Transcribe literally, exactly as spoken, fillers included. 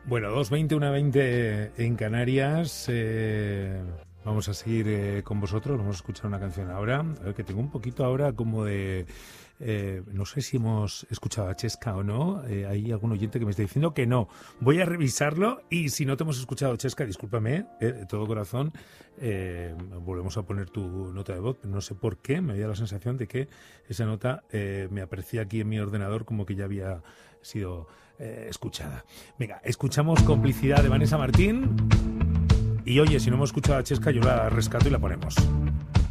Bueno, dos veinte, una veinte en Canarias. Eh, vamos a seguir eh, con vosotros. Vamos a escuchar una canción ahora. A ver, que tengo un poquito ahora como de... Eh, no sé si hemos escuchado a Chesca o no. Eh, hay algún oyente que me está diciendo que no. Voy a revisarlo y si no te hemos escuchado, Chesca, discúlpame, eh, de todo corazón. Eh, volvemos a poner tu nota de voz. No sé por qué, me había la sensación de que esa nota eh, me aparecía aquí en mi ordenador como que ya había sido eh, escuchada. Venga, escuchamos Complicidad de Vanessa Martín. Y oye, si no hemos escuchado a Chesca, yo la rescato y la ponemos.